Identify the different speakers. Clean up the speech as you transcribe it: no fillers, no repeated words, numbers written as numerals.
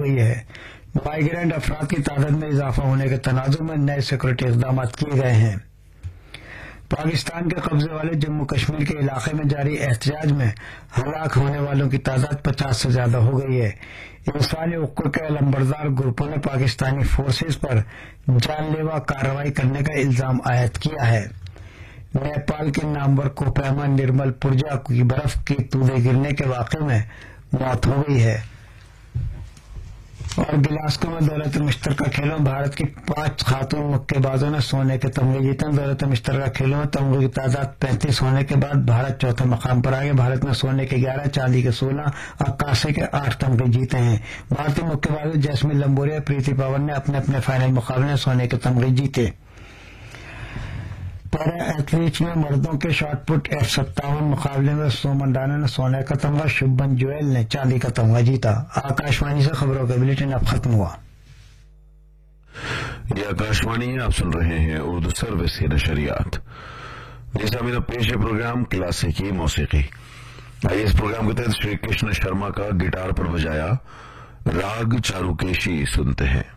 Speaker 1: گئی ہے۔ مائیگرینٹ افراد کی تعداد میں اضافہ ہونے کے تناظر میں نئے سیکورٹی اقدامات کیے گئے ہیں۔ پاکستان کے قبضے والے جموں کشمیر کے علاقے میں جاری احتجاج میں ہلاک ہونے والوں کی تعداد 50 سے زیادہ ہو گئی ہے۔ انسانی حقوق کے علمبردار گروپوں نے پاکستانی فورسز پر جان لیوا کارروائی کرنے کا الزام عائد کیا ہے۔ نیپال کے نامور کوپیما نرمل پورجا کی برف کی تودے گرنے کے واقعے میں موت ہو گئی ہے۔ اور گلاسکو میں دولت مشترکہ کھیلوں میں بھارت کی 5 خاتون مکے بازوں نے سونے کے تمغے جیتے۔ دولت مشترکہ کھیلوں میں تمغوں کی تعداد 35 ہونے کے بعد بھارت چوتھے مقام پر آ گیا۔ بھارت نے سونے کے 11، چاندی کے 16 اور کانسے کے 8 تمغے جیتے ہیں۔ بھارتی مکے بازوں جیسمین لمبوریا، پریتی پاور نے اپنے اپنے فائنل مقابلے میں سونے کے تمغے جیتے۔ پیرا ایتھلیٹس میں مردوں کے شاٹ پٹ F57 مقابلے میں سومن رانا نے سونے کا تمغہ، شبھمن جویل نے چاندی کا تمغہ جیتا۔ آکاشوانی سے خبروں کا بلیٹن اب ختم ہوا۔
Speaker 2: یہ آکاشوانی ہے، آپ سن رہے ہیں اردو سروس کی نشریات۔ نظامی پیش پروگرام کلاسیکی موسیقی۔ آئیے اس پروگرام کے تحت شری کرشن شرما کا گٹار پر بجایا راگ چاروکیشی سنتے ہیں۔